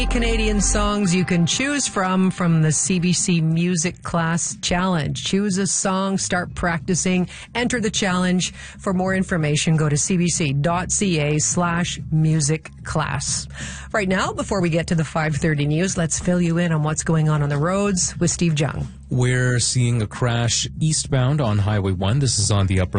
Canadian songs you can choose from the CBC Music Class Challenge. Choose a song, start practicing, enter the challenge. For more information, go to cbc.ca/music class. Right now, before we get to the 5:30 news, let's fill you in on what's going on the roads with Steve Jung. We're seeing a crash eastbound on Highway 1. This is on the upper